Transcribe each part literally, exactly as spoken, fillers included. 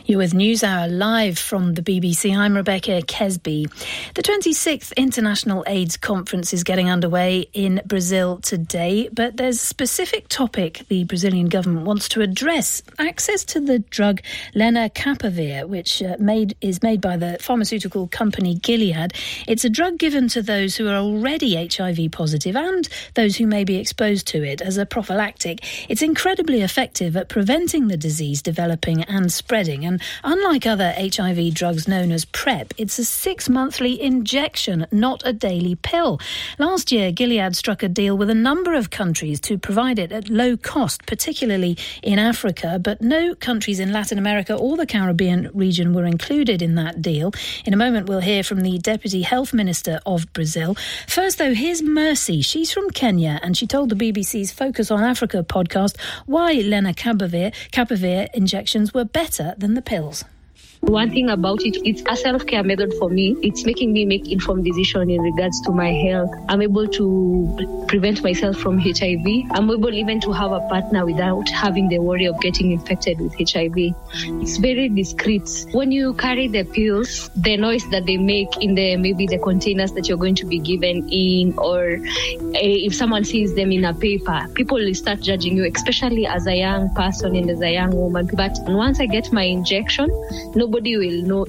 You're with NewsHour live from the B B C. I'm Rebecca Kesby. The twenty-sixth International AIDS Conference is getting underway in Brazil today, but there's a specific topic the Brazilian government wants to address: access to the drug lenacapavir, which uh, made is made by the pharmaceutical company Gilead. It's a drug given to those who are already H I V positive and those who may be exposed to it as a prophylactic. It's incredibly effective at preventing the disease developing and spreading, and unlike other H I V drugs known as PrEP, it's a six-monthly injection, not a daily pill. Last year, Gilead struck a deal with a number of countries to provide it at low cost, particularly in Africa, but no countries in Latin America or the Caribbean region were included in that deal. In a moment, we'll hear from the Deputy Health Minister of Brazil. First, though, here's Mercy. She's from Kenya, and she told the B B C's Focus on Africa podcast why lenacapavir capavir injections were better than the pills. One thing about it, it's a self-care method for me. It's making me make informed decisions in regards to my health. I'm able to prevent myself from H I V. I'm able even to have a partner without having the worry of getting infected with H I V. It's very discreet. When you carry the pills, the noise that they make in the maybe the containers that you're going to be given in, or uh, if someone sees them in a paper, people will start judging you, especially as a young person and as a young woman. But once I get my injection, no Nobody will know.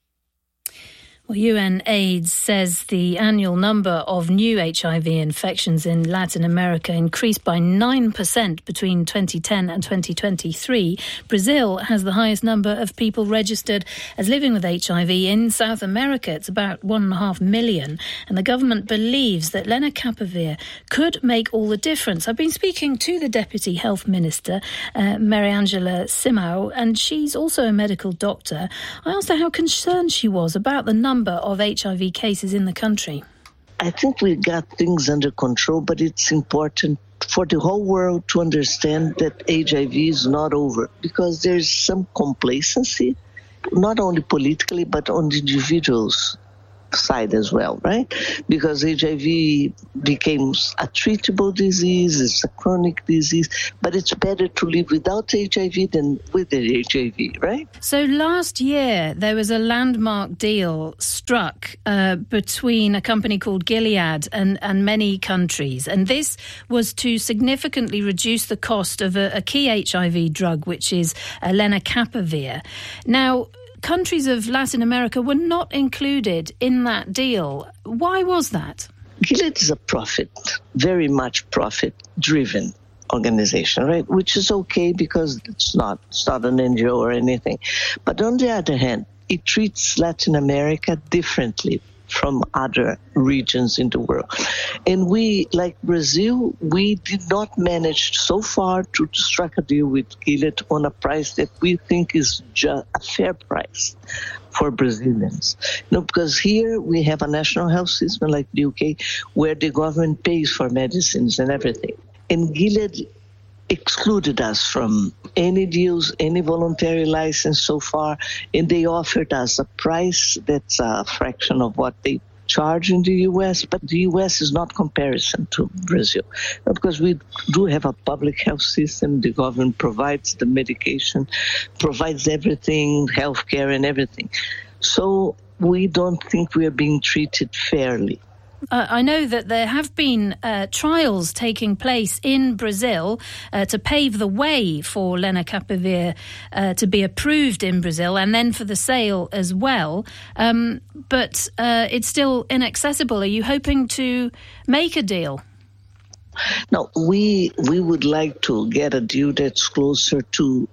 Well, UNAIDS says the annual number of new H I V infections in Latin America increased by nine percent between twenty ten and twenty twenty-three. Brazil has the highest number of people registered as living with H I V. In South America, it's about one and a half million. And the government believes that lenacapavir could make all the difference. I've been speaking to the Deputy Health Minister, uh, Mariangela Simão, and she's also a medical doctor. I asked her how concerned she was about the number of H I V cases in the country. I think we got things under control, but it's important for the whole world to understand that H I V is not over, because there's some complacency, not only politically, but on the individuals' side as well, right? Because H I V became a treatable disease, it's a chronic disease, but it's better to live without H I V than with the H I V, right? So last year, there was a landmark deal struck uh, between a company called Gilead and, and many countries, and this was to significantly reduce the cost of a, a key H I V drug, which is uh, lenacapavir. Now, countries of Latin America were not included in that deal. Why was that? Gilead is a profit, very much profit-driven organization, right? Which is okay because it's not, it's not an N G O or anything. But on the other hand, it treats Latin America differently from other regions in the world. And we, like Brazil, we did not manage so far to strike a deal with Gilead on a price that we think is just a fair price for Brazilians. You know, because here we have a national health system like the U K where the government pays for medicines and everything. And Gilead excluded us from any deals, any voluntary license so far, and they offered us a price that's a fraction of what they charge in the U S, but the U S is not comparison to Brazil, because we do have a public health system. The government provides the medication, provides everything, healthcare and everything. So we don't think we are being treated fairly. Uh, I know that there have been uh, trials taking place in Brazil uh, to pave the way for lenacapavir uh, to be approved in Brazil and then for the sale as well. Um, but uh, it's still inaccessible. Are you hoping to make a deal? No, we we would like to get a deal that's closer to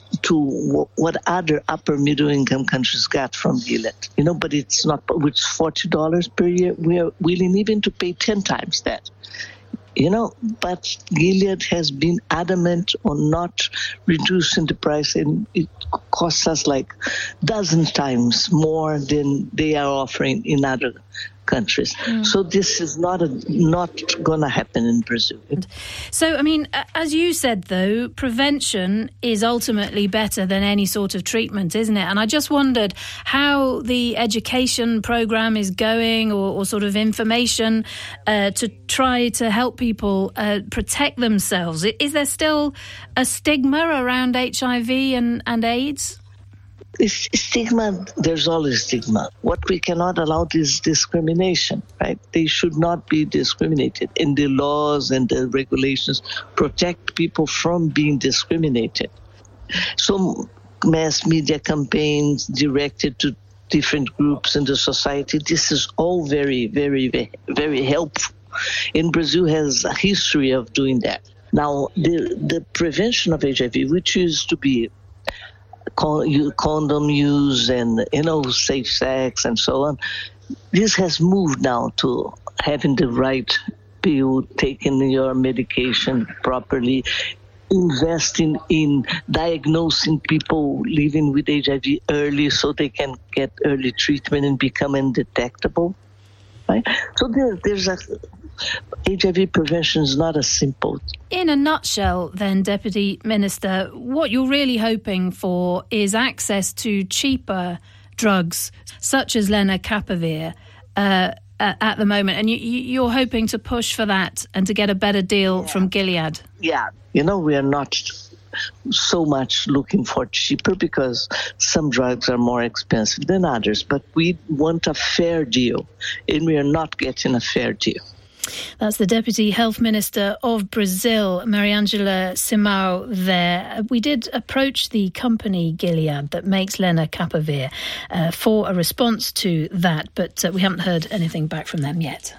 to what other upper middle income countries got from Gilead, you know, but it's not, which is forty dollars per year. We are willing even to pay ten times that, you know, but Gilead has been adamant on not reducing the price, and it costs us like dozen times more than they are offering in other countries. Mm. So this is not a, not going to happen in Brazil. So, I mean, as you said, though, prevention is ultimately better than any sort of treatment, isn't it? And I just wondered how the education program is going, or, or sort of information uh, to try to help people uh, protect themselves. Is there still a stigma around H I V and, and AIDS? It's stigma, there's always stigma. What we cannot allow is discrimination, right? They should not be discriminated. And the laws and the regulations protect people from being discriminated. So mass media campaigns directed to different groups in the society, this is all very, very, very, very helpful. And Brazil has a history of doing that. Now, the, the prevention of H I V, which used to be condom use and, you know, safe sex and so on, this has moved now to having the right pill, taking your medication properly, investing in diagnosing people living with H I V early so they can get early treatment and become undetectable. Right? So there, there's a H I V prevention is not as simple. In a nutshell, then, Deputy Minister, what you're really hoping for is access to cheaper drugs such as lenacapavir uh, at the moment, and you, you're hoping to push for that and to get a better deal yeah. from Gilead. Yeah, you know, we are not so much looking for cheaper because some drugs are more expensive than others, but we want a fair deal, and we are not getting a fair deal. That's the Deputy Health Minister of Brazil, Mariangela Simão there. We did approach the company Gilead that makes lenacapavir uh, for a response to that, but uh, we haven't heard anything back from them yet.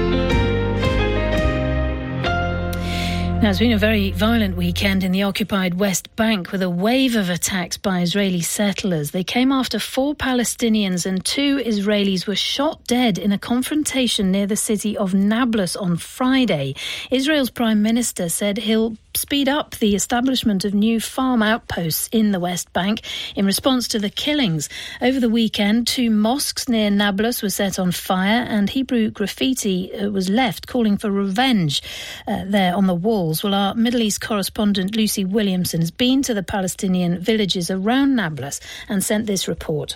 Now, it's been a very violent weekend in the occupied West Bank with a wave of attacks by Israeli settlers. They came after four Palestinians and two Israelis were shot dead in a confrontation near the city of Nablus on Friday. Israel's Prime Minister said he'll speed up the establishment of new farm outposts in the West Bank in response to the killings. Over the weekend, two mosques near Nablus were set on fire and Hebrew graffiti was left calling for revenge uh, there on the walls. Well, our Middle East correspondent Lucy Williamson has been to the Palestinian villages around Nablus and sent this report.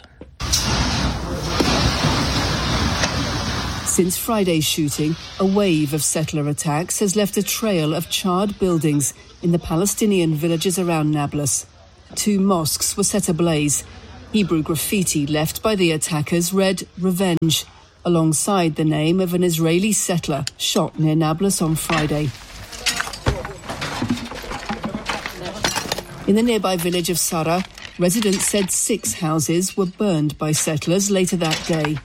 Since Friday's shooting, a wave of settler attacks has left a trail of charred buildings in the Palestinian villages around Nablus. Two mosques were set ablaze. Hebrew graffiti left by the attackers read "Revenge," alongside the name of an Israeli settler shot near Nablus on Friday. In the nearby village of Sara, residents said six houses were burned by settlers later that day.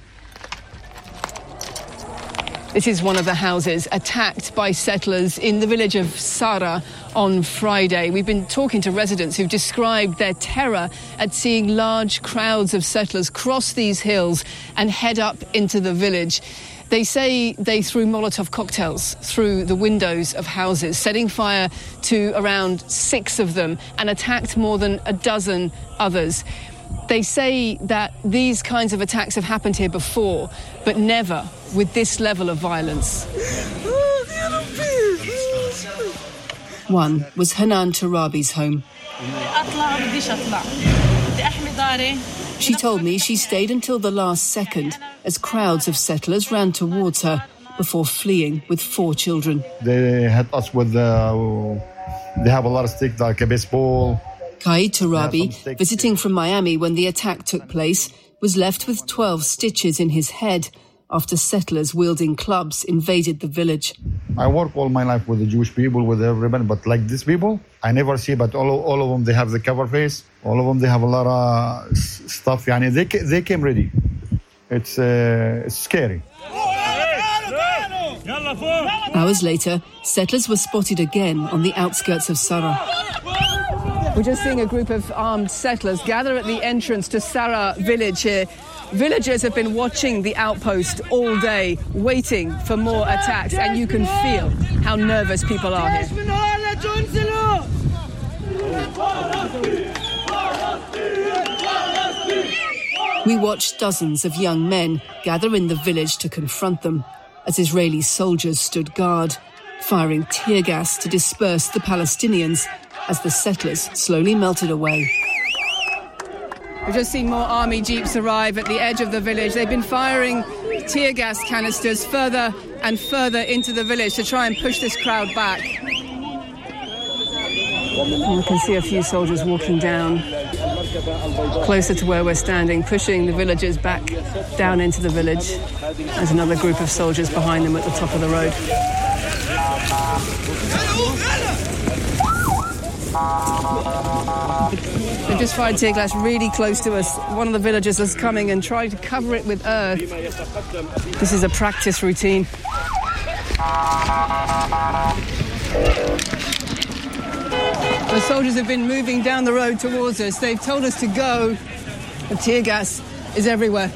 This is one of the houses attacked by settlers in the village of Sara on Friday. We've been talking to residents who've described their terror at seeing large crowds of settlers cross these hills and head up into the village. They say they threw Molotov cocktails through the windows of houses, setting fire to around six of them and attacked more than a dozen others. They say that these kinds of attacks have happened here before, but never with this level of violence. One was Hanan Tarabi's home. She told me she stayed until the last second as crowds of settlers ran towards her before fleeing with four children. They hit us with, uh, they have a lot of sticks like a baseball. Kai Tarabi, visiting from Miami when the attack took place, was left with twelve stitches in his head after settlers wielding clubs invaded the village. I work all my life with the Jewish people, with everybody, but like these people, I never see, but all, all of them, they have the cover face. All of them, they have a lot of stuff. Yani they, they came ready. It's, uh, it's scary. Hours later, settlers were spotted again on the outskirts of Sara. We're just seeing a group of armed settlers gather at the entrance to Sara village here. Villagers have been watching the outpost all day, waiting for more attacks, and you can feel how nervous people are here. We watched dozens of young men gather in the village to confront them as Israeli soldiers stood guard, firing tear gas to disperse the Palestinians as the settlers slowly melted away. We've just seen more army jeeps arrive at the edge of the village. They've been firing tear gas canisters further and further into the village to try and push this crowd back. You can see a few soldiers walking down closer to where we're standing, pushing the villagers back down into the village. There's another group of soldiers behind them at the top of the road. They've just fired tear gas really close to us. One of the villagers is coming and trying to cover it with earth. This is a practice routine. The soldiers have been moving down the road towards us. They've told us to go. The tear gas is everywhere.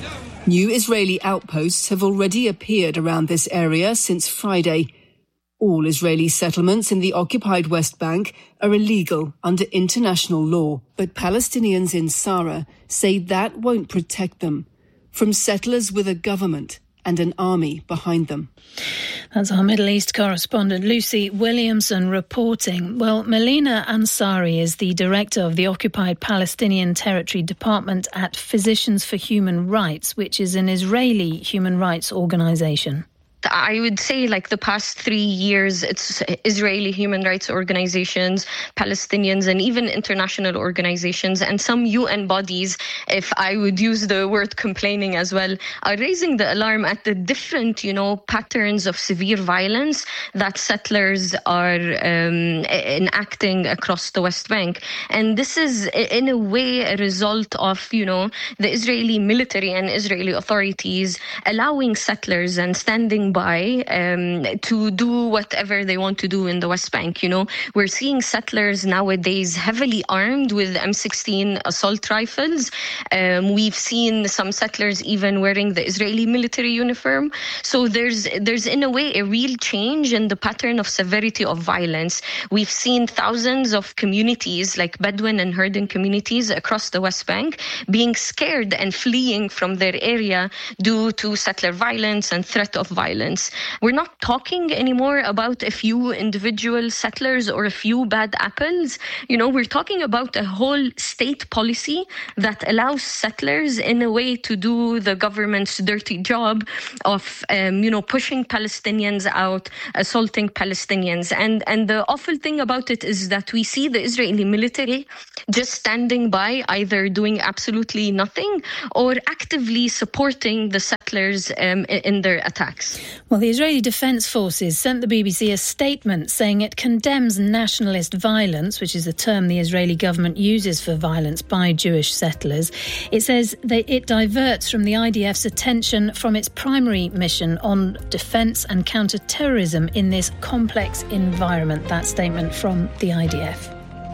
New Israeli outposts have already appeared around this area since Friday. All Israeli settlements in the occupied West Bank are illegal under international law, but Palestinians in Sara say that won't protect them from settlers with a government and an army behind them. That's our Middle East correspondent Lucy Williamson reporting. Well, Melina Ansari is the director of the Occupied Palestinian Territory Department at Physicians for Human Rights, which is an Israeli human rights organisation. I would say like the past three years, it's Israeli human rights organizations, Palestinians, and even international organizations and some U N bodies, if I would use the word complaining as well, are raising the alarm at the different, you know, patterns of severe violence that settlers are um, enacting across the West Bank. And this is in a way a result of, you know, the Israeli military and Israeli authorities allowing settlers and standing by um, to do whatever they want to do in the West Bank. You know, we're seeing settlers nowadays heavily armed with M sixteen assault rifles. Um, we've seen some settlers even wearing the Israeli military uniform. So there's there's in a way a real change in the pattern of severity of violence. We've seen thousands of communities like Bedouin and Herden communities across the West Bank being scared and fleeing from their area due to settler violence and threat of violence. We're not talking anymore about a few individual settlers or a few bad apples. You know, we're talking about a whole state policy that allows settlers in a way to do the government's dirty job of, um, you know, pushing Palestinians out, assaulting Palestinians. And, and the awful thing about it is that we see the Israeli military just standing by, either doing absolutely nothing or actively supporting the settlers um, in their attacks. Well, the Israeli Defence Forces sent the B B C a statement saying it condemns nationalist violence, which is the term the Israeli government uses for violence by Jewish settlers. It says that it diverts from the I D F's attention from its primary mission on defence and counter-terrorism in this complex environment. That statement from the I D F.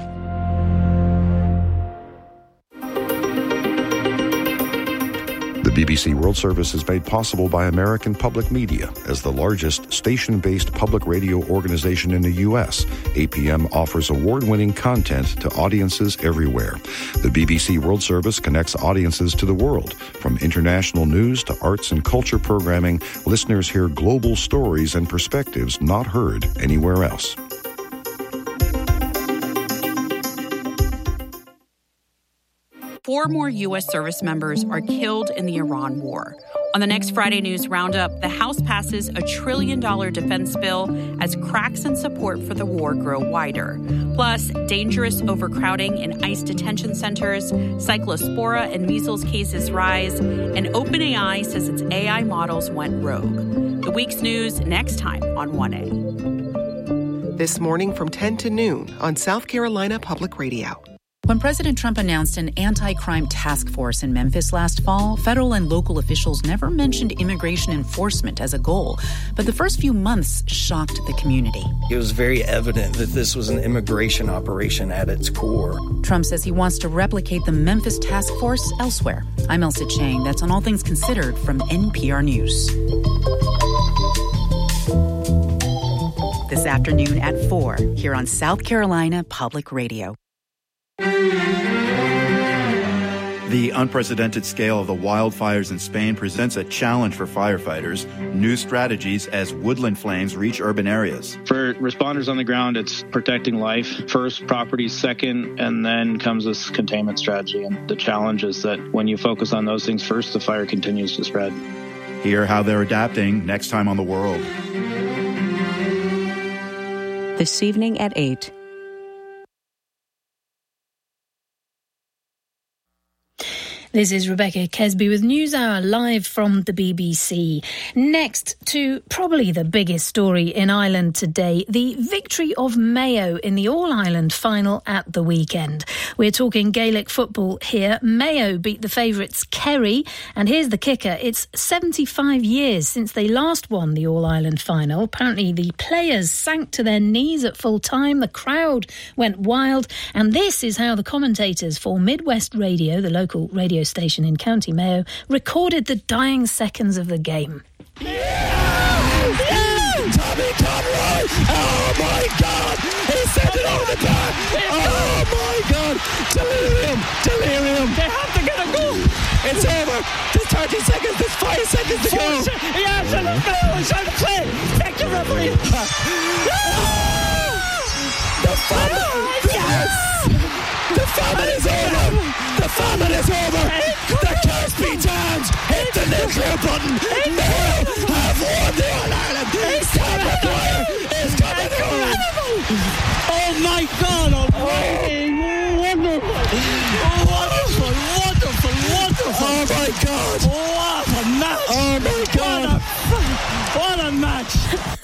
The B B C World Service is made possible by American Public Media. As the largest station-based public radio organization in the U S, A P M offers award-winning content to audiences everywhere. The B B C World Service connects audiences to the world. From international news to arts and culture programming, listeners hear global stories and perspectives not heard anywhere else. Four more U S service members are killed in the Iran war. On the next Friday News Roundup, the House passes a trillion-dollar defense bill as cracks in support for the war grow wider. Plus, dangerous overcrowding in ICE detention centers, cyclospora and measles cases rise, and OpenAI says its A I models went rogue. The week's news next time on one A. This morning from ten to noon on South Carolina Public Radio. When President Trump announced an anti-crime task force in Memphis last fall, federal and local officials never mentioned immigration enforcement as a goal. But the first few months shocked the community. It was very evident that this was an immigration operation at its core. Trump says he wants to replicate the Memphis task force elsewhere. I'm Elsa Chang. That's on All Things Considered from N P R News. This afternoon at four, here on South Carolina Public Radio. The unprecedented scale of the wildfires in Spain presents a challenge for firefighters. New strategies as woodland flames reach urban areas. For responders on the ground, it's protecting life first, property second, and then comes this containment strategy. And the challenge is that when you focus on those things first, the fire continues to spread. Hear how they're adapting next time on The World. This evening at eight. This is Rebecca Kesby with NewsHour live from the B B C. Next to probably the biggest story in Ireland today, the victory of Mayo in the All-Ireland final at the weekend. We're talking Gaelic football here. Mayo beat the favourites Kerry, and here's the kicker. It's seventy-five years since they last won the All-Ireland final. Apparently the players sank to their knees at full time, the crowd went wild, and this is how the commentators for Midwest Radio, the local radio station in County Mayo, recorded the dying seconds of the game. Yeah! Yeah! Tommy Conroy! Oh my God! He sent it over the bar! Oh my God! Delirium! Delirium! They have to get a goal! It's over! There's thirty seconds, there's five seconds to go! Yeah, it's on the field! It's on the play! Take the referee! The famine! Yes! The famine is over! The famine is over! The Kirsty Towns hit the nuclear button! Mayo have won the All-Ireland! Sam Maguire is coming home! Oh my God! Almighty! Wonderful! Wonderful! Wonderful! Wonderful! Oh my God! What a match! Oh my God! What a, what a match!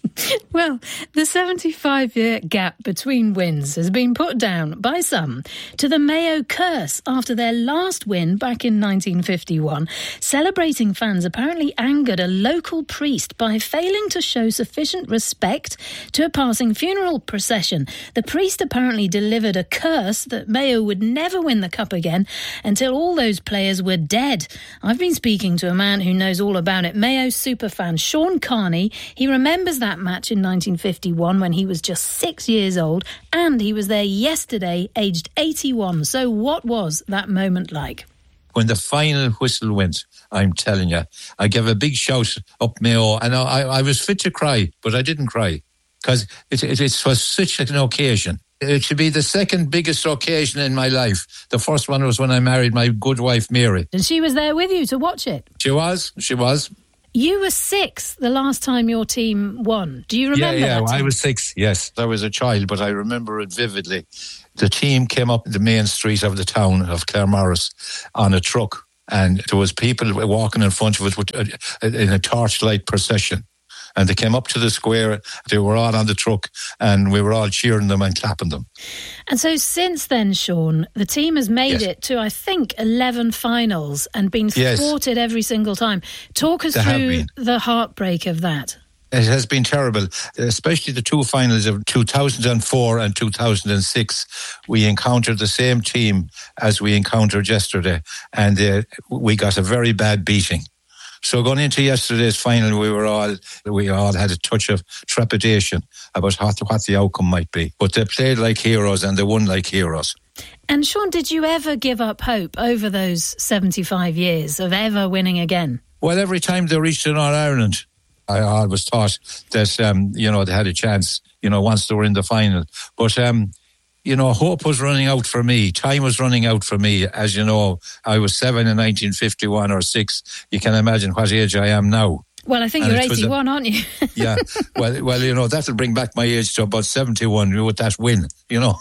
Well, the seventy-five-year gap between wins has been put down by some to the Mayo curse after their last win back in nineteen fifty-one. Celebrating fans apparently angered a local priest by failing to show sufficient respect to a passing funeral procession. The priest apparently delivered a curse that Mayo would never win the cup again until all those players were dead. I've been speaking to a man who knows all about it, Mayo superfan Sean Carney. He remembers that match in nineteen fifty-one when he was just six years old, and he was there yesterday, aged eighty-one. So what was that moment like? When the final whistle went, I'm telling you, I gave a big shout up Mayo, and I, I was fit to cry, but I didn't cry because it, it, it was such an occasion. It should be the second biggest occasion in my life. The first one was when I married my good wife, Mary. And she was there with you to watch it? She was, she was. You were six the last time your team won. Do you remember yeah, yeah, that? Yeah, I was six, yes. I was a child, but I remember it vividly. The team came up the main street of the town of Claremorris on a truck, and there was people walking in front of it in a torchlight procession. And they came up to the square, they were all on the truck, and we were all cheering them and clapping them. And so since then, Sean, the team has made yes. it to, I think, eleven finals and been yes. thwarted every single time. Talk us they through the heartbreak of that. It has been terrible, especially the two finals of two thousand four and two thousand six. We encountered the same team as we encountered yesterday, and uh, we got a very bad beating. So going into yesterday's final, we were all we all had a touch of trepidation about what, what the outcome might be. But they played like heroes and they won like heroes. And Sean, did you ever give up hope over those seventy-five years of ever winning again? Well, every time they reached an All-Ireland, I always thought that, um, you know, they had a chance, you know, once they were in the final. But, um, you know, hope was running out for me. Time was running out for me. As you know, I was seven in nineteen fifty-one or six. You can imagine what age I am now. Well, I think and you're eighty-one, a, aren't you? yeah. Well, well, you know, that'll bring back my age to about seventy-one with that win, you know.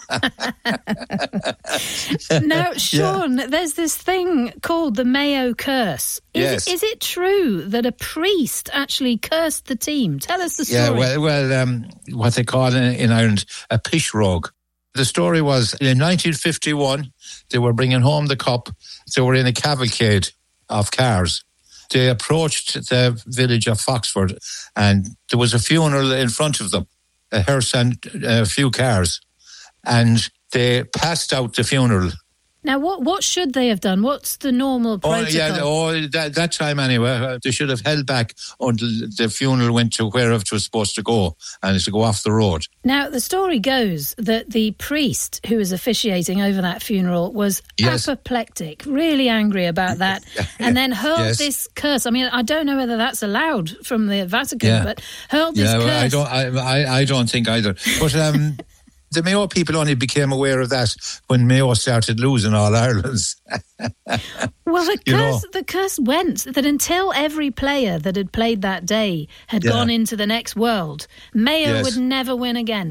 Now, Sean, yeah. there's this thing called the Mayo curse. Is, yes. is it true that a priest actually cursed the team? Tell us the story. Yeah, well, well um, what they call in, in Ireland a pishrogue. The story was in nineteen fifty-one, they were bringing home the cup. They were in a cavalcade of cars. They approached the village of Foxford, and there was a funeral in front of them, a hearse and a few cars, and they passed out the funeral. Now, what what should they have done? What's the normal protocol? Oh, yeah, oh, that, that time anyway, uh, they should have held back until the funeral went to wherever it was supposed to go, and to go off the road. Now, the story goes that the priest who was officiating over that funeral was yes. apoplectic, really angry about that, and then hurled yes. this curse. I mean, I don't know whether that's allowed from the Vatican, yeah. but hurled this yeah, curse. Well, I don't. I, I, I don't think either. But um. The Mayo people only became aware of that when Mayo started losing all Ireland's. Well, the curse, the curse went that until every player that had played that day had yeah. gone into the next world, Mayo yes. would never win again.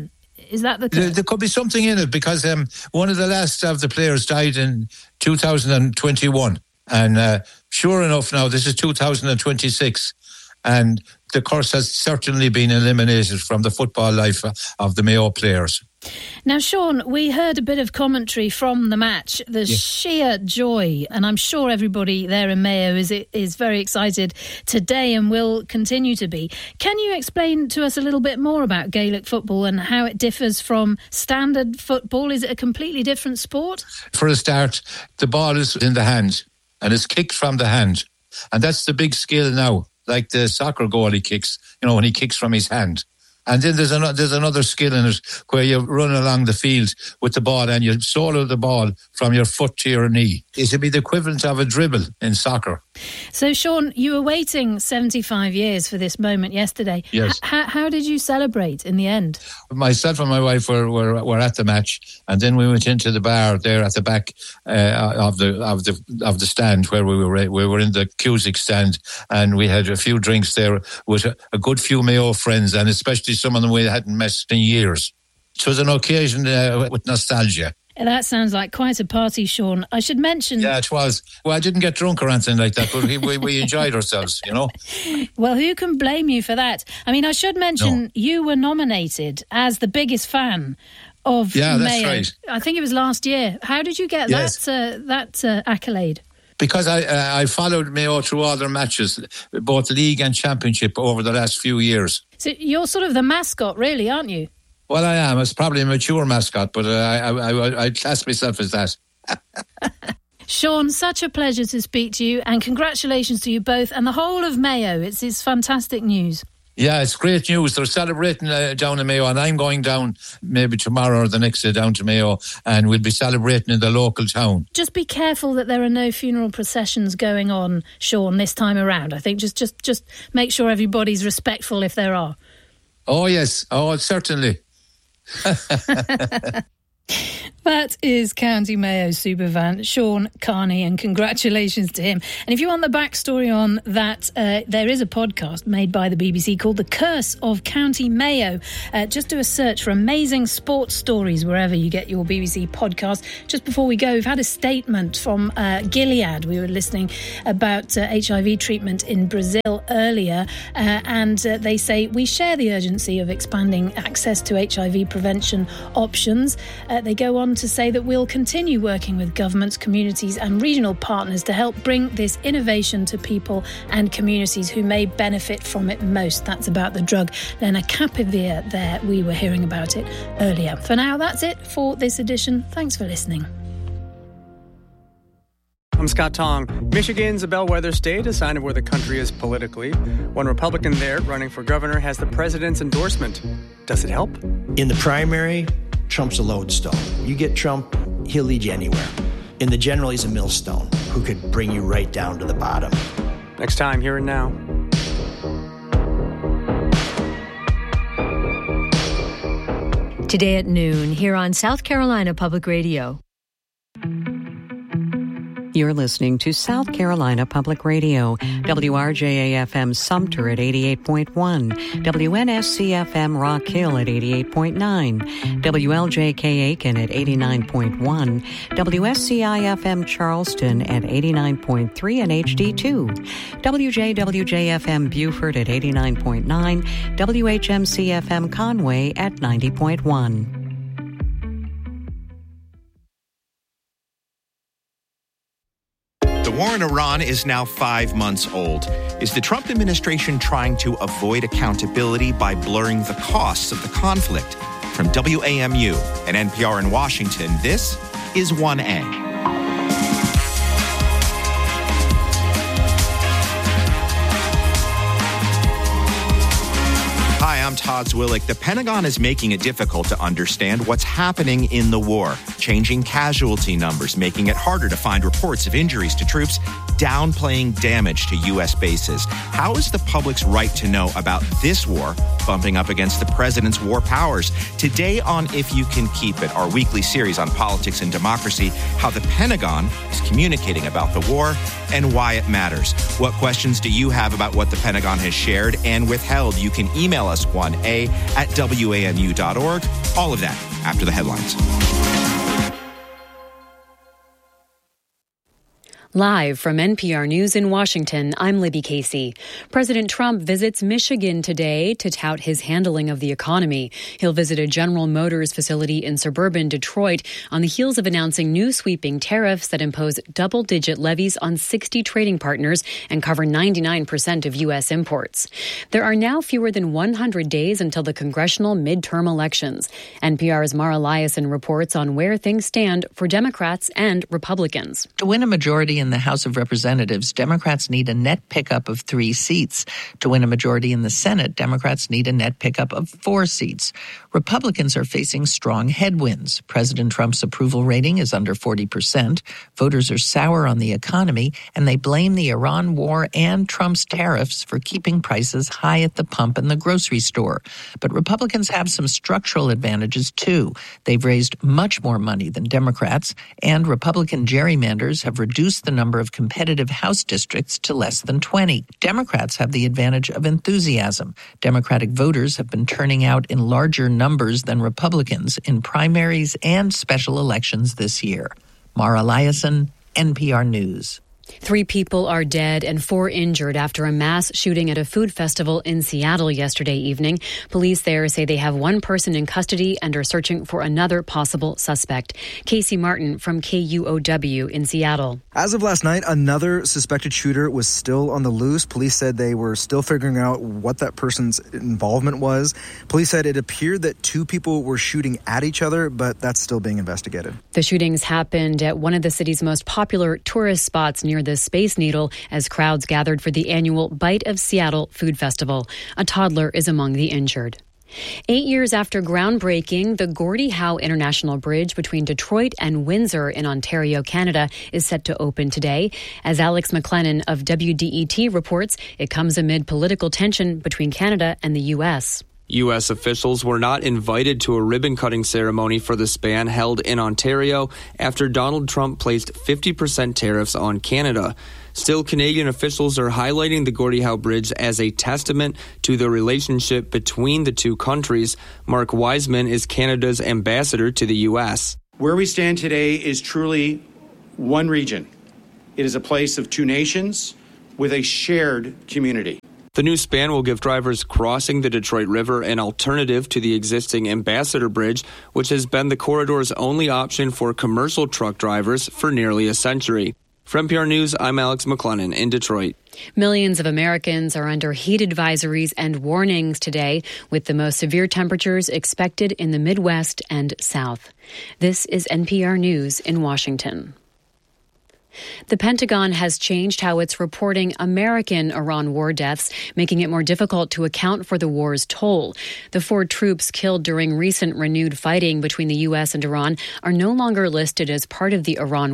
Is that the there, there could be something in it because um, one of the last of the players died in two thousand twenty-one. And uh, sure enough now, this is two thousand twenty-six. And the curse has certainly been eliminated from the football life of the Mayo players. Now, Sean, we heard a bit of commentary from the match, the yeah. sheer joy, and I'm sure everybody there in Mayo is is very excited today and will continue to be. Can you explain to us a little bit more about Gaelic football and how it differs from standard football? Is it a completely different sport? For a start, the ball is in the hand and it's kicked from the hand. And that's the big skill now, like the soccer goalie kicks, you know, when he kicks from his hand. And then there's another, there's another skill in it where you run along the field with the ball and you solo the ball from your foot to your knee. It would be the equivalent of a dribble in soccer. So, Sean, you were waiting seventy-five years for this moment yesterday. Yes. H- how did you celebrate in the end? Myself and my wife were, were, were at the match, and then we went into the bar there at the back uh, of the of the of the stand where we were. We were in the Cusick stand, and we had a few drinks there with a, a good few Mayo friends, and especially some of them we hadn't met in years. It was an occasion uh, with nostalgia. That sounds like quite a party, Sean. I should mention... Yeah, it was. Well, I didn't get drunk or anything like that, but we, we, we enjoyed ourselves, you know. Well, who can blame you for that? I mean, I should mention no. you were nominated as the biggest fan of yeah, that's Mayo. right. I think it was last year. How did you get yes. that uh, that uh, accolade? Because I uh, I followed Mayo through all their matches, both league and championship, over the last few years. So you're sort of the mascot, really, aren't you? Well, I am. It's probably a mature mascot, but uh, I, I, I, I class myself as that. Sean, such a pleasure to speak to you, and congratulations to you both and the whole of Mayo. It's, it's fantastic news. Yeah, it's great news. They're celebrating uh, down in Mayo, and I'm going down maybe tomorrow or the next day down to Mayo, and we'll be celebrating in the local town. Just be careful that there are no funeral processions going on, Sean, this time around. I think just, just, just make sure everybody's respectful if there are. Oh, yes. Oh, certainly. That is County Mayo superfan Sean Carney, and congratulations to him. And if you want the backstory on that, uh, there is a podcast made by the B B C called The Curse of County Mayo. Uh, just do a search for amazing sports stories wherever you get your B B C podcast. Just before we go, we've had a statement from uh, Gilead. We were listening about uh, H I V treatment in Brazil earlier, uh, and uh, they say, we share the urgency of expanding access to H I V prevention options. Uh, they go on to say that we'll continue working with governments, communities and regional partners to help bring this innovation to people and communities who may benefit from it most. That's about the drug lenacapavir there. We were hearing about it earlier. For now, that's it for this edition. Thanks for listening. I'm Scott Tong. Michigan's a bellwether state, a sign of where the country is politically. One Republican there running for governor has the president's endorsement. Does it help? In the primary, Trump's a lodestone. You get Trump, he'll lead you anywhere. In the general, he's a millstone who could bring you right down to the bottom. Next time, Here and Now. Today at noon, here on South Carolina Public Radio. You're listening to South Carolina Public Radio, W R J A F M Sumter at eighty-eight point one, W N S C F M Rock Hill at eighty-eight point nine, W L J K Aiken at eighty-nine point one, W S C I F M Charleston at eighty-nine point three and H D two, W J W J F M Beaufort at eighty-nine point nine, W H M C F M Conway at ninety point one. The war in Iran is now five months old. Is the Trump administration trying to avoid accountability by blurring the costs of the conflict? From W A M U and N P R in Washington, this is one A. Hi, I'm Todd Zwillick. The Pentagon is making it difficult to understand what's happening in the war, changing casualty numbers, making it harder to find reports of injuries to troops, downplaying damage to U S bases. How is the public's right to know about this war bumping up against the president's war powers? Today on If You Can Keep It, our weekly series on politics and democracy, how the Pentagon is communicating about the war and why it matters. What questions do you have about what the Pentagon has shared and withheld? You can email us one A at W A M U dot org. All of that after the headlines. Live from N P R News in Washington, I'm Libby Casey. President Trump visits Michigan today to tout his handling of the economy. He'll visit a General Motors facility in suburban Detroit on the heels of announcing new sweeping tariffs that impose double-digit levies on sixty trading partners and cover ninety-nine percent of U S imports. There are now fewer than one hundred days until the congressional midterm elections. N P R's Mara Liasson reports on where things stand for Democrats and Republicans. To win a majority in the House of Representatives, Democrats need a net pickup of three seats. To win a majority in the Senate, Democrats need a net pickup of four seats. Republicans are facing strong headwinds. President Trump's approval rating is under forty percent. Voters are sour on the economy, and they blame the Iran war and Trump's tariffs for keeping prices high at the pump and the grocery store. But Republicans have some structural advantages, too. They've raised much more money than Democrats, and Republican gerrymanders have reduced the number of competitive House districts to less than twenty. Democrats have the advantage of enthusiasm. Democratic voters have been turning out in larger numbers than Republicans in primaries and special elections this year. Mara Liasson, N P R News. Three people are dead and four injured after a mass shooting at a food festival in Seattle yesterday evening. Police there say they have one person in custody and are searching for another possible suspect. Casey Martin from K U O W in Seattle. As of last night, another suspected shooter was still on the loose. Police said they were still figuring out what that person's involvement was. Police said it appeared that two people were shooting at each other, but that's still being investigated. The shootings happened at one of the city's most popular tourist spots near the Space Needle as crowds gathered for the annual Bite of Seattle Food Festival. A toddler is among the injured. Eight years after groundbreaking, the Gordie Howe International Bridge between Detroit and Windsor in Ontario, Canada, is set to open today. As Alex McLennan of W D E T reports, it comes amid political tension between Canada and the U S. U S officials were not invited to a ribbon-cutting ceremony for the span held in Ontario after Donald Trump placed fifty percent tariffs on Canada. Still, Canadian officials are highlighting the Gordie Howe Bridge as a testament to the relationship between the two countries. Mark Wiseman is Canada's ambassador to the U S. Where we stand today is truly one region. It is a place of two nations with a shared community. The new span will give drivers crossing the Detroit River an alternative to the existing Ambassador Bridge, which has been the corridor's only option for commercial truck drivers for nearly a century. For N P R News, I'm Alex McLennan in Detroit. Millions of Americans are under heat advisories and warnings today, with the most severe temperatures expected in the Midwest and South. This is N P R News in Washington. The Pentagon has changed how it's reporting American Iran war deaths, making it more difficult to account for the war's toll. The four troops killed during recent renewed fighting between the U S and Iran are no longer listed as part of the Iran